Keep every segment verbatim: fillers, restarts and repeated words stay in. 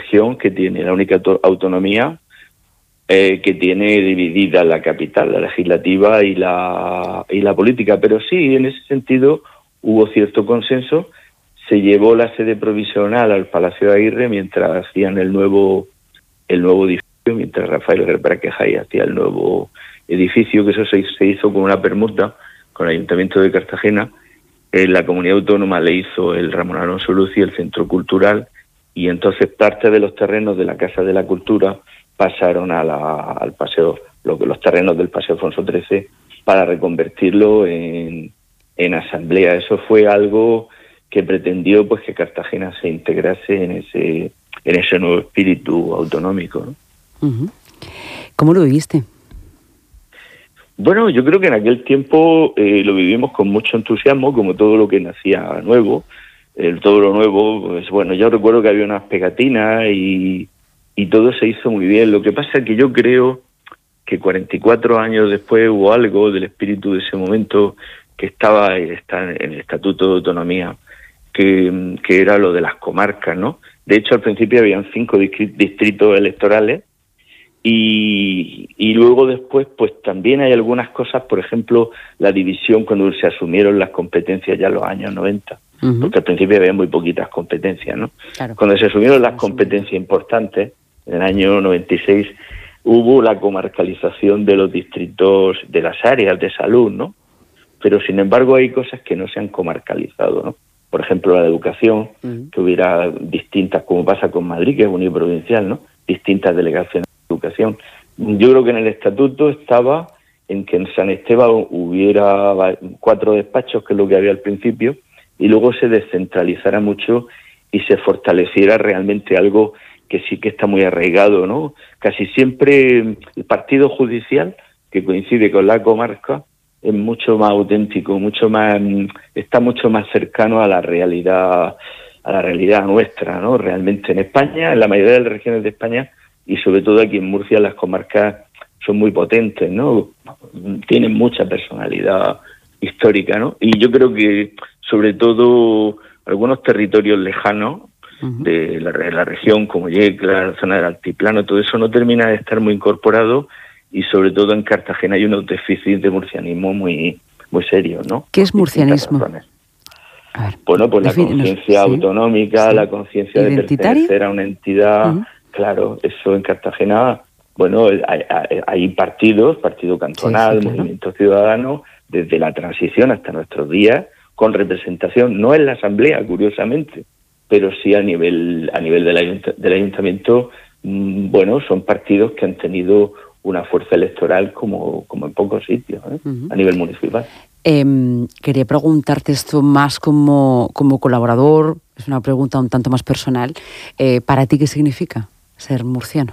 región que tiene la única auto- autonomía eh, que tiene dividida la capital, la legislativa y la, y la política. Pero sí, en ese sentido hubo cierto consenso. Se llevó la sede provisional al Palacio de Aguirre mientras hacían el nuevo el nuevo edificio, mientras Rafael Gerbraquejay hacía el nuevo edificio, que eso se, se hizo con una permuta con el Ayuntamiento de Cartagena. Eh, la comunidad autónoma le hizo el Ramón Alonso Luci, el Centro Cultural, y entonces parte de los terrenos de la Casa de la Cultura pasaron a la, al paseo, lo, los terrenos del Paseo Alfonso trece, para reconvertirlo en, en asamblea. Eso fue algo que pretendió pues que Cartagena se integrase en ese en ese nuevo espíritu autonómico, ¿no? Uh-huh. ¿Cómo lo viviste? Bueno, yo creo que en aquel tiempo eh, lo vivimos con mucho entusiasmo, como todo lo que nacía nuevo. El, todo lo nuevo, pues bueno, yo recuerdo que había unas pegatinas y, y todo se hizo muy bien. Lo que pasa es que yo creo que cuarenta y cuatro años después hubo algo del espíritu de ese momento que estaba está en el Estatuto de Autonomía, que, que era lo de las comarcas, ¿no? De hecho, al principio habían cinco distritos electorales y, y luego después, pues también hay algunas cosas, por ejemplo, la división cuando se asumieron las competencias ya en los años noventa, uh-huh. porque al principio había muy poquitas competencias, ¿no? Claro. Cuando se asumieron las competencias importantes, en el año noventa y seis, hubo la comarcalización de los distritos, de las áreas de salud, ¿no? Pero, sin embargo, hay cosas que no se han comarcalizado, ¿no? Por ejemplo, la educación, uh-huh. que hubiera distintas, como pasa con Madrid, que es uniprovincial, ¿no? Distintas delegaciones de educación. Yo creo que en el estatuto estaba en que en San Esteban hubiera cuatro despachos, que es lo que había al principio, y luego se descentralizara mucho y se fortaleciera realmente algo que sí que está muy arraigado, ¿no? Casi siempre el partido judicial, que coincide con la comarca, es mucho más auténtico, mucho más está mucho más cercano a la realidad a la realidad nuestra, ¿no? Realmente en España, en la mayoría de las regiones de España y sobre todo aquí en Murcia, las comarcas son muy potentes, ¿no? Tienen mucha personalidad histórica, ¿no? Y yo creo que sobre todo algunos territorios lejanos uh-huh. de la, la región, como Yecla, la zona del altiplano, todo eso no termina de estar muy incorporado. Y sobre todo en Cartagena hay unos déficits de murcianismo muy muy serios, ¿no? ¿Qué es murcianismo? A ver, bueno, pues la conciencia ¿sí? autonómica, sí. la conciencia de pertenecer a una entidad, uh-huh. claro, eso en Cartagena, bueno, hay, hay, hay partidos, partido cantonal, sí, sí, claro. movimiento ciudadano, desde la transición hasta nuestros días, con representación, no en la asamblea, curiosamente, pero sí a nivel a nivel del, ayunt- del ayuntamiento, mmm, bueno, son partidos que han tenido una fuerza electoral como, como en pocos sitios, ¿eh? uh-huh. a nivel municipal. Eh, quería preguntarte esto más como, como colaborador, es una pregunta un tanto más personal. Eh, ¿Para ti qué significa ser murciano?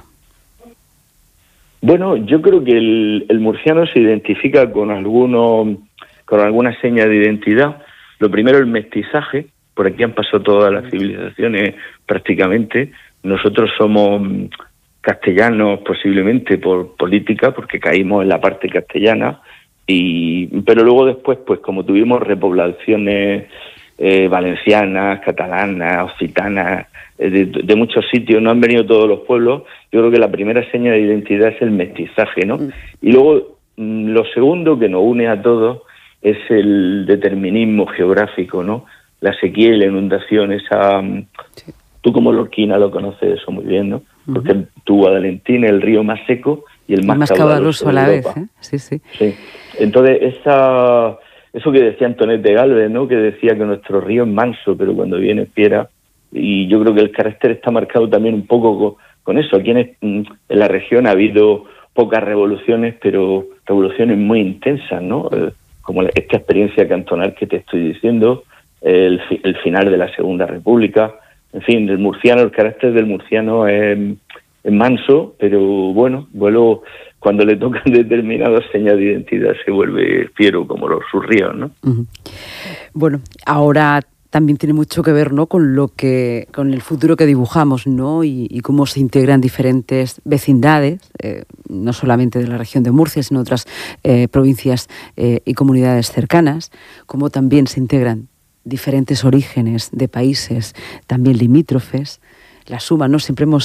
Bueno, yo creo que el, el murciano se identifica con, alguno, con alguna seña de identidad. Lo primero, el mestizaje. Por aquí han pasado todas las civilizaciones prácticamente. Nosotros somos castellanos posiblemente por política, porque caímos en la parte castellana, y pero luego después, pues como tuvimos repoblaciones eh, valencianas, catalanas, occitanas, eh, de, de muchos sitios, no han venido todos los pueblos, yo creo que la primera seña de identidad es el mestizaje, ¿no? Mm. Y luego, mm, lo segundo que nos une a todos es el determinismo geográfico, ¿no? La sequía y la inundación, esa... Sí. Tú como lorquina lo conoces eso muy bien, ¿no? Porque uh-huh. tu Guadalentín es el río más seco y el más, más caudaloso a la vez, ¿eh? Sí, sí. Sí. Entonces, esa, eso que decía Antonet de Galvez, ¿no? Que decía que nuestro río es manso, pero cuando viene fiera, y yo creo que el carácter está marcado también un poco con, con eso. Aquí en, en la región ha habido pocas revoluciones, pero revoluciones muy intensas, ¿no? Eh, como esta experiencia cantonal que te estoy diciendo, el, el final de la Segunda República. En fin, el murciano, el carácter del murciano es, es manso, pero bueno, bueno, cuando le tocan determinadas señas de identidad se vuelve fiero, como los sus ríos, ¿no? Uh-huh. Bueno, ahora también tiene mucho que ver, ¿no?, con lo que, con el futuro que dibujamos, ¿no?, y, y cómo se integran diferentes vecindades, eh, no solamente de la región de Murcia, sino otras eh, provincias eh, y comunidades cercanas, cómo también se integran diferentes orígenes de países también limítrofes. La suma, ¿no? Siempre hemos